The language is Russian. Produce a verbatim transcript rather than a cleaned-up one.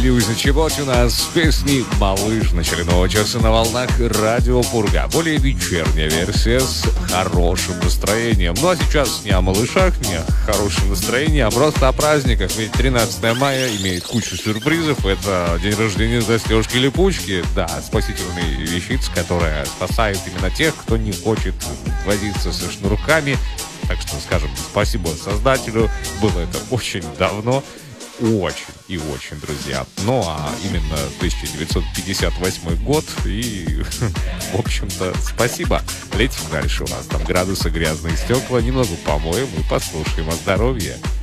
Иллюзия Чеботь у нас с песней «Малыш» в начале нового часа на волнах Радио Пурга. Более вечерняя версия с хорошим настроением. Ну а сейчас не о малышах, не о хорошем настроении, а просто о праздниках. Ведь тринадцатое мая имеет кучу сюрпризов. Это день рождения Застежки-Липучки. Да, спасительная вещица, которая спасает именно тех, кто не хочет возиться со шнурками. Так что скажем спасибо создателю. Было это очень давно. Очень и очень, друзья. Ну, а именно тысяча девятьсот пятьдесят восьмой год. И, в общем-то, спасибо. Летим дальше. У нас там градусы, грязные стекла. Немного помоем и послушаем о здоровье.